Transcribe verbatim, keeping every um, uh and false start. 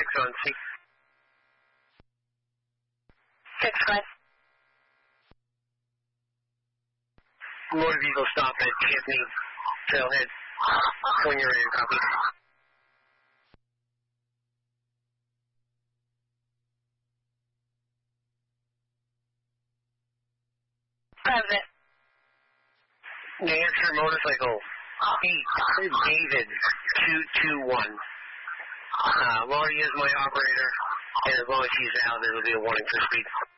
six on C. six five. Motor vehicle stop at Tiffany Trailhead. When you're ready to copy. Present. New Hampshire Motorcycle. Pete David two two one. Uh, Laurie is my operator, and as long as she's out, there will be a warning for speed.